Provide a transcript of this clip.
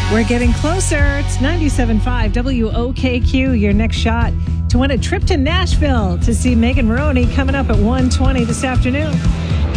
We're getting closer. It's 97.5 WOKQ. Your next shot to win a trip to Nashville to see Megan Moroney coming up at 1:20 this afternoon.